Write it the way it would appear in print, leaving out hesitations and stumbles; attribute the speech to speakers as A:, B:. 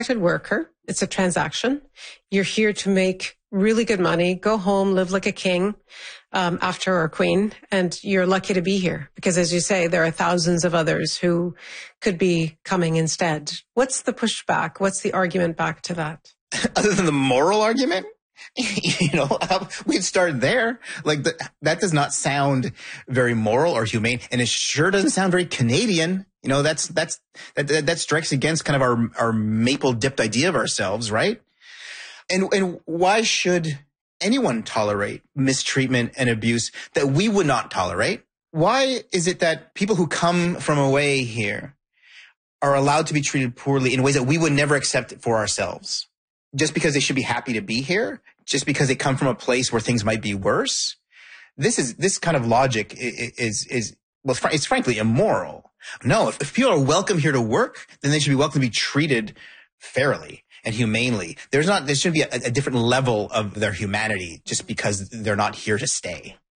A: worker. It's a transaction. You're here to make really good money, go home, live like a king after our queen. And you're lucky to be here because, as you say, there are thousands of others who could be coming instead. What's the pushback? What's the argument back to that?
B: Other than the moral argument? We'd start there. That does not sound very moral or humane, and it sure doesn't sound very Canadian. That strikes against kind of our maple dipped idea of ourselves, right? And why should anyone tolerate mistreatment and abuse that we would not tolerate? Why is it that people who come from away here are allowed to be treated poorly in ways that we would never accept for ourselves? Just because they should be happy to be here? Just because they come from a place where things might be worse? This kind of logic it's frankly immoral. No, if people are welcome here to work, then they should be welcome to be treated fairly and humanely. There should be a different level of their humanity just because they're not here to stay.